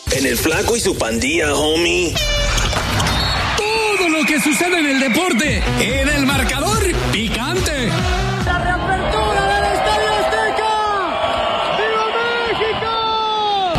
En el Flaco y su pandilla, homie. Todo lo que sucede en el deporte, en El Marcador,